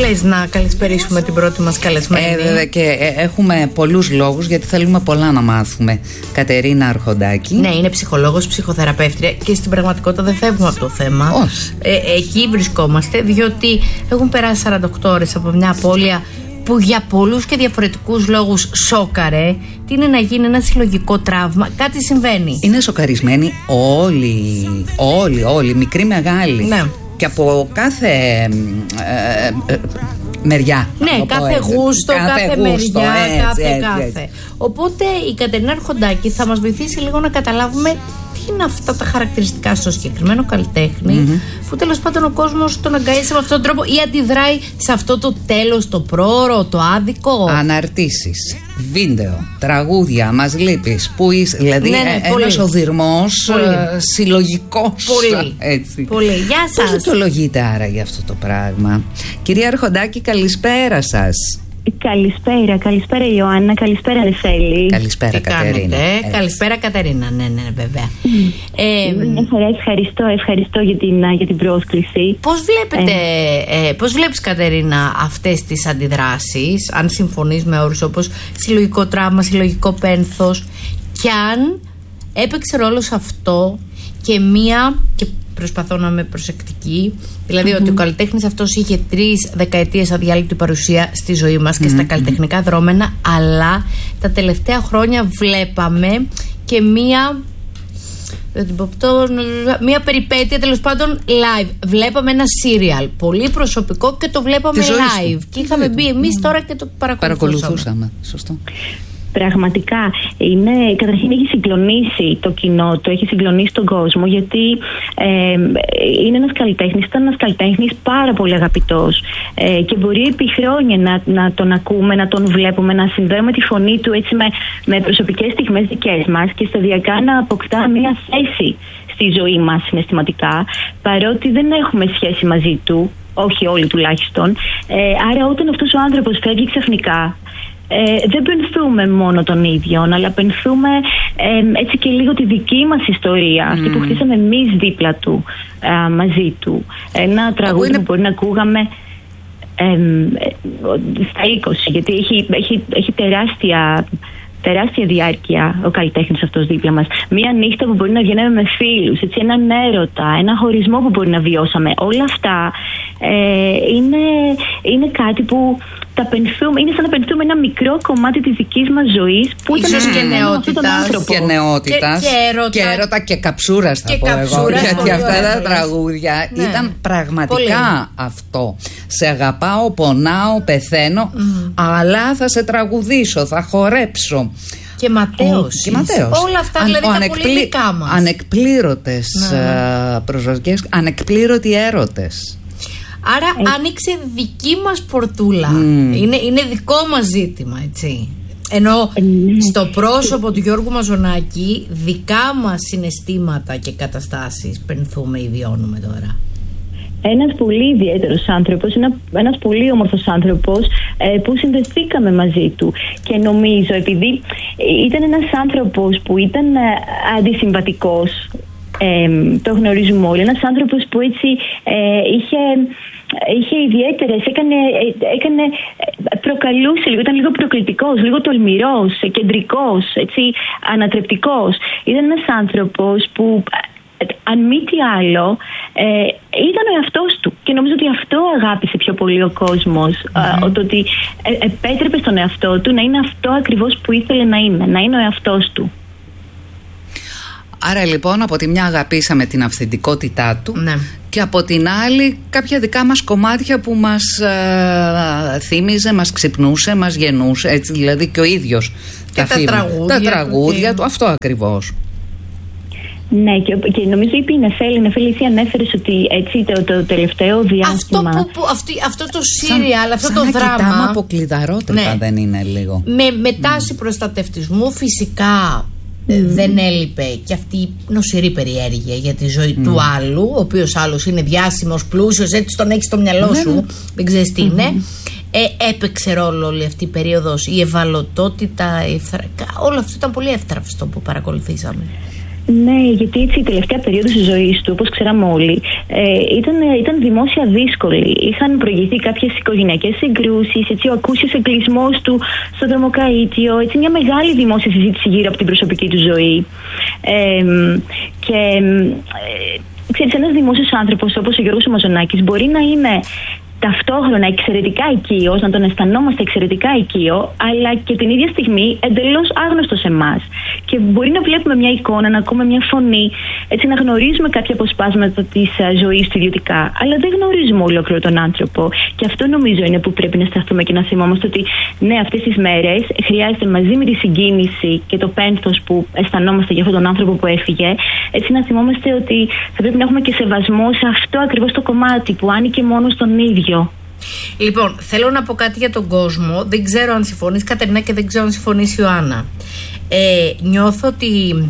λες να καλησπερίσουμε την πρώτη μας καλεσμένη? Και έχουμε πολλούς λόγους, γιατί θέλουμε πολλά να μάθουμε. Κατερίνα Αρχοντάκη. Ναι, είναι ψυχολόγος, ψυχοθεραπεύτρια και στην πραγματικότητα δεν φεύγουμε από το θέμα. Εκεί βρισκόμαστε, διότι έχουν περάσει 48 ώρες από μια απώλεια που για πολλούς και διαφορετικούς λόγους σόκαρε. Τι είναι να γίνει ένα συλλογικό τραύμα? Κάτι συμβαίνει. Είναι σοκαρισμένοι όλοι, μικροί μεγάλοι. Ναι. Και από κάθε μεριά. Ναι, κάθε γούστο, κάθε μεριά, κάθε. Οπότε η Κατερίνα Αρχοντάκη θα μας βοηθήσει λίγο να καταλάβουμε τι είναι αυτά τα χαρακτηριστικά στο συγκεκριμένο καλλιτέχνη, που τέλος πάντων ο κόσμος τον αγκαίζει με αυτόν τον τρόπο ή αντιδράει σε αυτό το τέλος, το πρόωρο, το άδικο. Αναρτήσεις, βίντεο, τραγούδια, μας λείπεις, που είσαι, δηλαδή ένας οδυρμός συλλογικός. Πολύ. Γεια σας. Πώς δικαιολογείτε άρα για αυτό το πράγμα? Κυρία Αρχοντάκη, καλησπέρα σας. Καλησπέρα Ιωάννα, καλησπέρα Νεφέλη. Καλησπέρα Κατερίνα. Καλησπέρα Κατερίνα, ναι, βέβαια. Ευχαριστώ για την πρόσκληση. Πώς βλέπεις Κατερίνα αυτές τις αντιδράσεις, αν συμφωνείς με όρους όπως συλλογικό τραύμα, συλλογικό πένθος, και αν έπαιξε ρόλο σε αυτό και και προσπαθώ να είμαι προσεκτική, δηλαδή ότι ο καλλιτέχνης αυτός είχε 3 δεκαετίες αδιάλειπτη παρουσία στη ζωή μας και στα καλλιτεχνικά δρόμενα, αλλά τα τελευταία χρόνια βλέπαμε και μία περιπέτεια, τέλος πάντων live. Βλέπαμε ένα serial πολύ προσωπικό και το βλέπαμε live και είχαμε μπει εμείς τώρα και το παρακολουθούσαμε. Σωστό. Πραγματικά καταρχήν έχει συγκλονίσει το κοινό, έχει συγκλονίσει τον κόσμο, γιατί είναι ήταν ένας καλλιτέχνης πάρα πολύ αγαπητός, και μπορεί επί χρόνια να τον ακούμε, να τον βλέπουμε, να συνδέουμε τη φωνή του έτσι με προσωπικές στιγμές δικές μας και σταδιακά να αποκτά μια θέση στη ζωή μας συναισθηματικά, παρότι δεν έχουμε σχέση μαζί του, όχι όλοι τουλάχιστον. Άρα όταν αυτός ο άνθρωπος φεύγει ξαφνικά, δεν πενθούμε μόνο τον ίδιο, αλλά πενθούμε έτσι και λίγο τη δική μας ιστορία, αυτή που χτίσαμε εμείς δίπλα του, μαζί του. Ένα τραγούδι που μπορεί να ακούγαμε στα 20, γιατί έχει τεράστια διάρκεια ο καλλιτέχνης αυτός δίπλα μας. Μία νύχτα που μπορεί να βγαίνουμε με φίλους, έτσι, έναν έρωτα, ένα χωρισμό που μπορεί να βιώσαμε. Όλα αυτά είναι κάτι που τα πενθούμε, είναι σαν να πενθούμε ένα μικρό κομμάτι της δικής μας ζωής, που ήταν νεότητας και έρωτα και καψούρας, θα πω εγώ, γιατί αυτά τα τραγούδια ήταν πραγματικά αυτό. Σε αγαπάω, πονάω, πεθαίνω, αλλά θα σε τραγουδήσω, θα χορέψω. Και Ματέος. Όλα αυτά δηλαδή τα πολύ δικά μας. Ανεκπλήρωτες προσδοκίες, ανεκπλήρωτοι έρωτες. Άρα άνοιξε δική μας πορτούλα. Είναι δικό μας ζήτημα, έτσι. Ενώ στο πρόσωπο του Γιώργου Μαζονάκη δικά μας συναισθήματα και καταστάσεις πενθούμε ή βιώνουμε τώρα. Ένας πολύ ιδιαίτερος άνθρωπος, ένας πολύ όμορφος άνθρωπος, που συνδεθήκαμε μαζί του, και νομίζω επειδή ήταν ένας άνθρωπος που ήταν αντισυμβατικός, το γνωρίζουμε όλοι, ένας άνθρωπος που έτσι είχε ιδιαίτερες, προκαλούσε λίγο, ήταν λίγο προκλητικός, λίγο τολμηρός, κεντρικός, έτσι, ανατρεπτικός. Ήταν ένας άνθρωπος που, αν μη τι άλλο, ήταν ο εαυτός του, και νομίζω ότι αυτό αγάπησε πιο πολύ ο κόσμος, ότι επέτρεπε στον εαυτό του να είναι αυτό ακριβώς που ήθελε να είναι ο εαυτός του. Άρα λοιπόν από τη μια αγαπήσαμε την αυθεντικότητά του, και από την άλλη κάποια δικά μας κομμάτια που μας θύμιζε, μας ξυπνούσε, μας γεννούσε, έτσι, δηλαδή και ο ίδιος και τα τραγούδια του, αυτό ακριβώς. Ναι, και νομίζω είπε η Νεφέλη, εσύ ανέφερες ότι έτσι το τελευταίο διάστημα. Αυτό το σύριαλ, αυτό το δράμα. Κοιτάμε από κλειδαρότρυπα, δεν είναι λίγο. Με τάση προστατευτισμού, φυσικά. Δεν έλειπε και αυτή η νοσηρή περιέργεια για τη ζωή του άλλου, ο οποίος άλλος είναι διάσημος, πλούσιος, έτσι τον έχεις στο μυαλό σου, δεν ξέρεις τι είναι. Έπαιξε ρόλο όλη αυτή η περίοδος, η ευαλωτότητα, όλο αυτό ήταν πολύ εύθραυστο που παρακολουθήσαμε. Ναι, γιατί έτσι η τελευταία περίοδος της ζωής του, όπως ξέραμε όλοι, ήταν δημόσια δύσκολη. Είχαν προηγηθεί κάποιες οικογενειακές συγκρούσεις, έτσι, ο ακούσιος εγκλεισμός του στο Δρομοκαΐτιο, έτσι, μια μεγάλη δημόσια συζήτηση γύρω από την προσωπική του ζωή. Ξέρεις, ένας δημόσιος άνθρωπος όπως ο Γιώργος Μαζονάκης μπορεί να είναι ταυτόχρονα εξαιρετικά οικείος, να τον αισθανόμαστε εξαιρετικά οικείο, αλλά και την ίδια στιγμή εντελώς άγνωστο σε εμάς. Και μπορεί να βλέπουμε μια εικόνα, να ακούμε μια φωνή, έτσι να γνωρίζουμε κάποια αποσπάσματα της ζωής του ιδιωτικά, αλλά δεν γνωρίζουμε ολόκληρο τον άνθρωπο. Και αυτό νομίζω είναι που πρέπει να σταθούμε και να θυμόμαστε ότι ναι, αυτές τις μέρες χρειάζεται μαζί με τη συγκίνηση και το πένθος που αισθανόμαστε για αυτόν τον άνθρωπο που έφυγε, έτσι να θυμόμαστε ότι θα πρέπει να έχουμε και σεβασμό σε αυτό ακριβώς το κομμάτι που άνοιγε μόνο στον ίδιο. Λοιπόν, θέλω να πω κάτι για τον κόσμο. Δεν ξέρω αν συμφωνείς, Κατερίνα, και δεν ξέρω αν συμφωνείς, Ιωάννα. Νιώθω ότι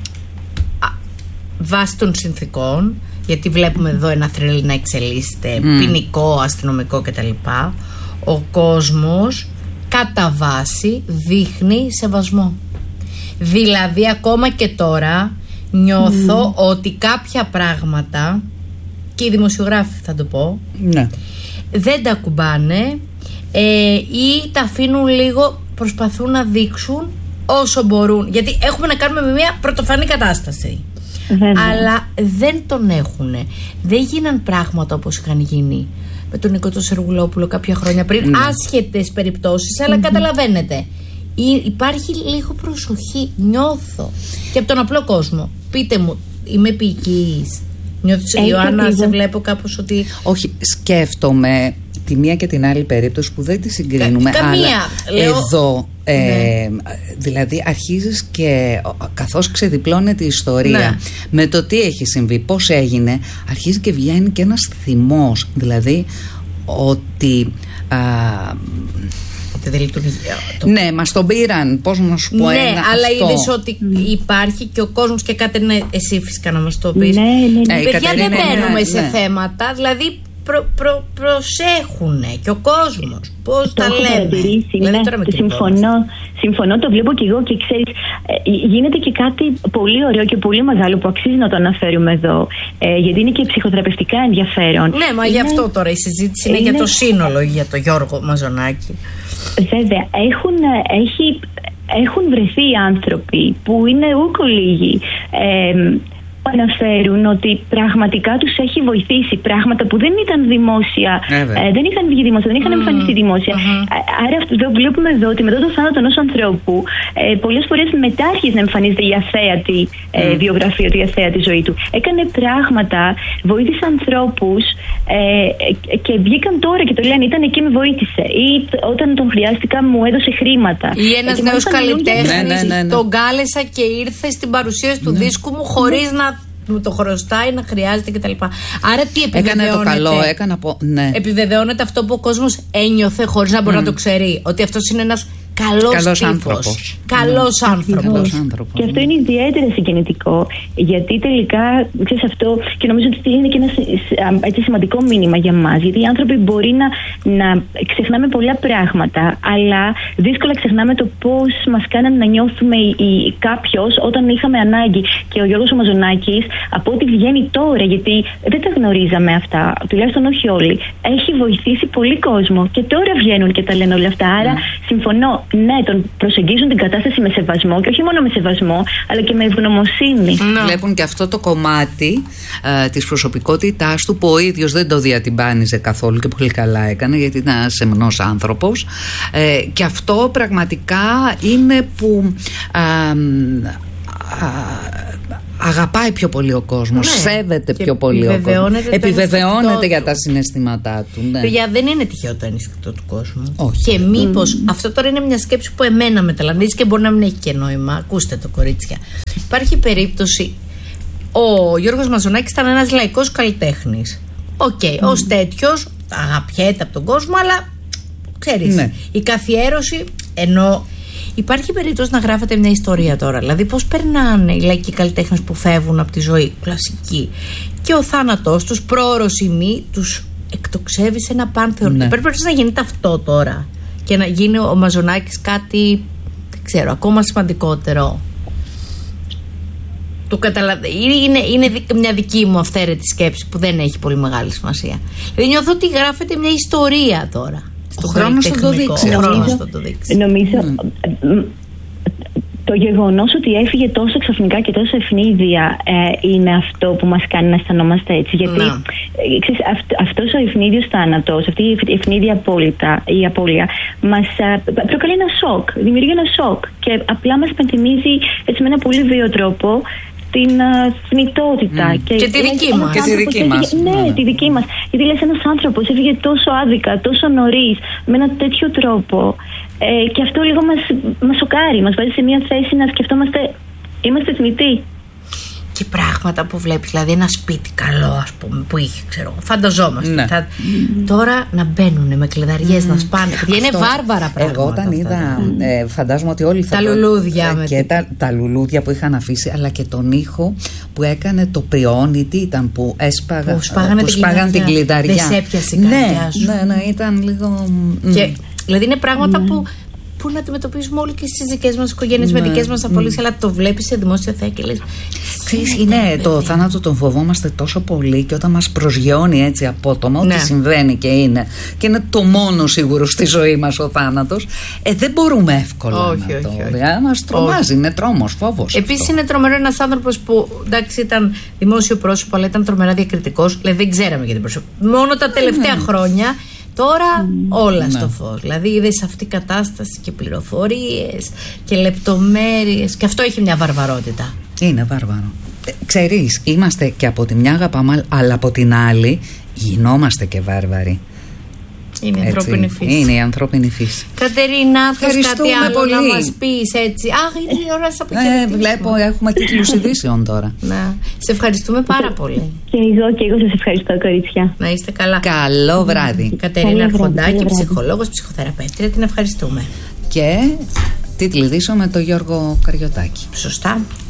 βάσει των συνθήκων, γιατί βλέπουμε εδώ ένα θρύλ να εξελίσσεται, ποινικό, αστυνομικό κτλ., ο κόσμος κατά βάση δείχνει σεβασμό. Δηλαδή ακόμα και τώρα νιώθω ότι κάποια πράγματα, και οι δημοσιογράφοι θα το πω, ναι, δεν τα ακουμπάνε ή τα αφήνουν λίγο, προσπαθούν να δείξουν όσο μπορούν, γιατί έχουμε να κάνουμε με μια πρωτοφανή κατάσταση. Αλλά δεν τον έχουνε. Δεν γίναν πράγματα όπως είχαν γίνει με τον Νίκο τον Σεργουλόπουλο κάποια χρόνια πριν, άσχετες περιπτώσεις, αλλά καταλαβαίνετε, υπάρχει λίγο προσοχή, νιώθω, και από τον απλό κόσμο. Πείτε μου, είμαι επικοινής? Νιώθεις, Ιωάννα, σε βλέπω κάπως ότι... Όχι, σκέφτομαι τη μία και την άλλη περίπτωση που δεν τη συγκρίνουμε. Καμία. Αλλά εδώ δηλαδή αρχίζεις και καθώς ξεδιπλώνεται η ιστορία με το τι έχει συμβεί, πώς έγινε, αρχίζει και βγαίνει και ένας θυμός. Δηλαδή ότι... δεν λειτουργεί. Ναι, μας τον πήραν. Πώς να σου πω, ναι, αλλά είδες ότι υπάρχει και ο κόσμος, και κάτι, ναι, εσύ φυσικά να μας το πεις. Παιδιά, δεν μπαίνουμε σε θέματα, δηλαδή προσέχουνε και ο κόσμος. Πώς τα λέμε. Συμφωνώ, το βλέπω και εγώ, και ξέρεις, γίνεται και κάτι πολύ ωραίο και πολύ μεγάλο που αξίζει να το αναφέρουμε εδώ, γιατί είναι και ψυχοθεραπευτικά ενδιαφέρον. Ναι, μα γι' αυτό τώρα η συζήτηση είναι για το σύνολο, για τον Γιώργο Μαζονάκη. Βέβαια, έχουν βρεθεί άνθρωποι που είναι ούκο λίγοι, που αναφέρουν ότι πραγματικά τους έχει βοηθήσει πράγματα που δεν ήταν δημόσια, δεν είχαν βγει δημόσια, δεν είχαν εμφανιστεί δημόσια. Άρα βλέπουμε εδώ ότι μετά το θάνατο ενός ανθρώπου, πολλές φορές μετά αρχίζει να εμφανίζεται η αθέατη βιογραφία του, η αθέατη ζωή του. Έκανε πράγματα, βοήθησε ανθρώπους, και βγήκαν τώρα και το λένε, ήταν εκεί, με βοήθησε, ή όταν τον χρειάστηκα μου έδωσε χρήματα. Ή ένας νέος καλλιτέχνης, τον κάλεσα και ήρθε στην παρουσίαση του δίσκου μου χωρίς να μου το χρωστάει, να χρειάζεται κτλ. Άρα τι επιβεβαιώνεται? Έκανε το καλό, επιβεβαιώνεται αυτό που ο κόσμος ένιωθε χωρίς να μπορεί να το ξέρει, ότι αυτός είναι ένας καλός άνθρωπος. Καλός άνθρωπος. Και αυτό είναι ιδιαίτερα συγκινητικό, γιατί τελικά, ξέρεις, αυτό, και νομίζω ότι είναι και ένα έτσι σημαντικό μήνυμα για μας, γιατί οι άνθρωποι μπορεί να ξεχνάμε πολλά πράγματα, αλλά δύσκολα ξεχνάμε το πώς μας κάνανε να νιώθουμε κάποιος όταν είχαμε ανάγκη. Και ο Γιώργος Μαζονάκης, από ό,τι βγαίνει τώρα, γιατί δεν τα γνωρίζαμε αυτά, τουλάχιστον όχι όλοι, έχει βοηθήσει πολύ κόσμο, και τώρα βγαίνουν και τα λένε όλα αυτά. Άρα συμφωνώ. Ναι, τον προσεγγίζουν την κατάσταση με σεβασμό, και όχι μόνο με σεβασμό, αλλά και με ευγνωμοσύνη. Βλέπουν και αυτό το κομμάτι της προσωπικότητάς του που ο ίδιος δεν το διατυμπάνιζε καθόλου, και πολύ καλά έκανε, γιατί ήταν ένας σεμνός άνθρωπος, και αυτό πραγματικά είναι που αγαπάει πιο πολύ ο κόσμος, σέβεται πιο πολύ ο κόσμος, επιβεβαιώνεται για τα συναισθήματά του. Παιδιά, δεν είναι τυχαίο το ενστικτό του κόσμου. Όχι. Και μήπως αυτό τώρα είναι μια σκέψη που εμένα μεταλαμβάνει και μπορεί να μην έχει και νόημα. Ακούστε το, κορίτσια. Υπάρχει περίπτωση, ο Γιώργος Μαζονάκης ήταν ένας λαϊκός καλλιτέχνης. Ως τέτοιος αγαπιέται από τον κόσμο, αλλά ξέρεις, η καθιέρωση, ενώ υπάρχει περίπτωση να γράφετε μια ιστορία τώρα. Δηλαδή, πώς περνάνε οι λαϊκοί καλλιτέχνες που φεύγουν από τη ζωή, κλασική, και ο θάνατός τους, πρόωρος ή μη, τους εκτοξεύει σε ένα πάνθεο. Πρέπει να γίνεται αυτό τώρα και να γίνει ο Μαζονάκης κάτι, δεν ξέρω, ακόμα σημαντικότερο. Είναι μια δική μου αυθαίρετη σκέψη που δεν έχει πολύ μεγάλη σημασία. Δηλαδή νιώθω ότι γράφεται μια ιστορία τώρα. Ο χρόνος θα το δείξει. Νομίζω το γεγονός ότι έφυγε τόσο ξαφνικά και τόσο ευνίδια είναι αυτό που μας κάνει να αισθανόμαστε έτσι. Γιατί αυτός ο ευνίδιος θάνατος, αυτή η ευνίδια απώλεια μας προκαλεί ένα σοκ, δημιουργεί ένα σοκ και απλά μας υπενθυμίζει έτσι με ένα πολύ βίαιο τρόπο την θνητότητα. Και τη δική μας. Ναι, τη δική μας. Γιατί λες, ένας άνθρωπος έφυγε τόσο άδικα, τόσο νωρίς, με ένα τέτοιο τρόπο. Και αυτό λίγο μας σοκάρει, μας βάζει σε μια θέση να σκεφτόμαστε, είμαστε θνητοί. Και πράγματα που βλέπεις, δηλαδή ένα σπίτι καλό, ας πούμε, που είχε, ξέρω, φανταζόμαστε. Ναι. Τώρα να μπαίνουν με κλειδαριές, να σπάνε. Είναι βάρβαρα πράγματα. Εγώ όταν είδα, φαντάζομαι ότι όλοι τα λουλούδια. Και τα λουλούδια που είχαν αφήσει, αλλά και τον ήχο που έκανε το πριόνι, τι ήταν που σπάγανε την κλειδαριά. Δεν σε έπιασε η καρδιά σου. Ναι, ήταν λίγο. Και, δηλαδή είναι πράγματα που να αντιμετωπίζουμε όλοι και στις δικές μας οικογένειες, με δικές μας απολύσεις, αλλά το βλέπεις σε δημόσια θέα και λες. Το θάνατο τον φοβόμαστε τόσο πολύ και όταν μας προσγειώνει έτσι απότομα, ό,τι συμβαίνει και είναι το μόνο σίγουρο στη ζωή μας ο θάνατος, δεν μπορούμε εύκολα μας τρομάζει, είναι τρόμος, φόβος. Επίσης είναι τρομερό ένας άνθρωπος που εντάξει ήταν δημόσιο πρόσωπο, αλλά ήταν τρομερά διακριτικός, δηλαδή δεν ξέραμε για την προσωπική. Μόνο τα τελευταία χρόνια. Τώρα όλα στο φως. Δηλαδή είδες αυτή η κατάσταση και πληροφορίες και λεπτομέρειες. Και αυτό έχει μια βαρβαρότητα. Είναι βάρβαρο. Ξέρεις, είμαστε και από τη μια αγαπάμε, αλλά από την άλλη γινόμαστε και βάρβαροι. Είναι η ανθρώπινη φύση. Είναι η ανθρώπινη φύση. Κατερίνα, θες κάτι άλλο πολύ να μας πεις έτσι? Είναι η ώρα να σας αποχαιρετήσουμε. Βλέπω, έχουμε τίτλους ειδήσεων τώρα. Σε ευχαριστούμε πάρα πολύ. Και εγώ σας ευχαριστώ, κορίτσια. Να είστε καλά. Καλό βράδυ. Κατερίνα Αρχοντάκη, ψυχολόγος, ψυχοθεραπεύτρια, την ευχαριστούμε. Και τίτλοι ειδήσεων με τον Γιώργο Καριωτάκη. Σωστά.